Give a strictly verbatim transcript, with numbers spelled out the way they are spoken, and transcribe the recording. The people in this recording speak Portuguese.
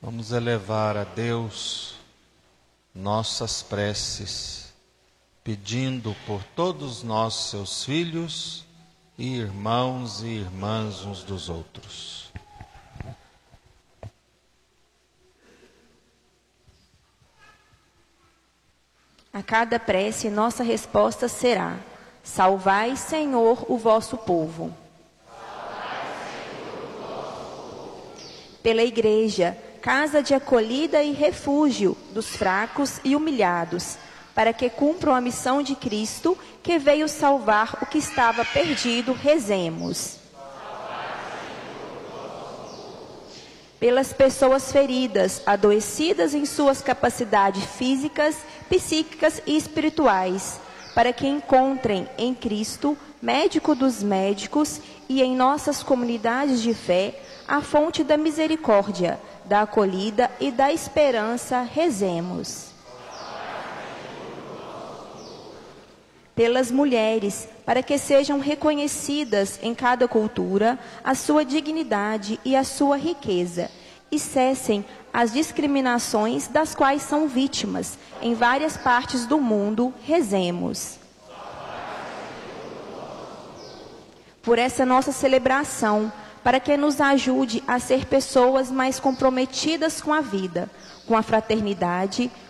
Vamos elevar a Deus nossas preces, pedindo por todos nós, seus filhos e irmãos e irmãs uns dos outros. A cada prece, nossa resposta será: salvai, Senhor, o vosso povo. Pela Igreja, casa de acolhida e refúgio dos fracos e humilhados, para que cumpram a missão de Cristo, que veio salvar o que estava perdido, rezemos. Pelas pessoas feridas, adoecidas em suas capacidades físicas, psíquicas e espirituais, para que encontrem em Cristo, médico dos médicos, e em nossas comunidades de fé, a fonte da misericórdia, da acolhida e da esperança, rezemos. Pelas mulheres, para que sejam reconhecidas em cada cultura a sua dignidade e a sua riqueza, e cessem as discriminações das quais são vítimas em várias partes do mundo, rezemos. Por essa nossa celebração, para que nos ajude a ser pessoas mais comprometidas com a vida, com a fraternidade,